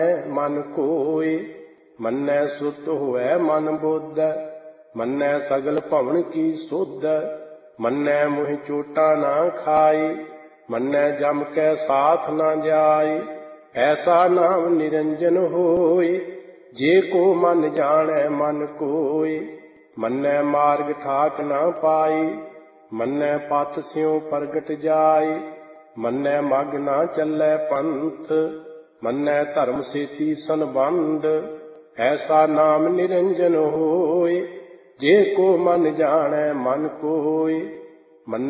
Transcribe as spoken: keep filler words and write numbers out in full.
मन कोय। मन्नै सुत होवै मन बोध, मन्नै सगल भवन की सुध। मन्नै मुँह चोटा ना खाई, मन्नै जम कै साथ न जाय। ऐसा नाम निरंजन होय, जे को मन जानै मन कोय। मन्नै मार्ग ठाक न पाई, मन्नै पथ स्यों प्रगट जाय। मन्नै मग न चलै पंथ, मन्नै धर्म सेती संबंध। ऐसा नाम निरंजन होय, जे को मन जानै मन कोय।